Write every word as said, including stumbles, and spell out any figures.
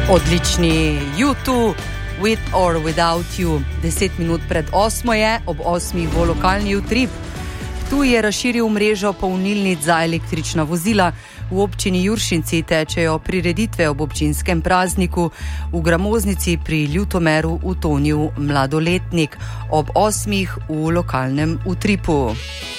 Odlični You Too, With or Without You. Deset minut pred osmo je, ob osmih bo lokalni utrip. Tu je razširil mrežo polnilnic za električna vozila. V občini Juršinci tečejo prireditve ob občinskem prazniku. V Gramoznici pri Ljutomeru utonil mladoletnik. Ob osmih v lokalnem utripu.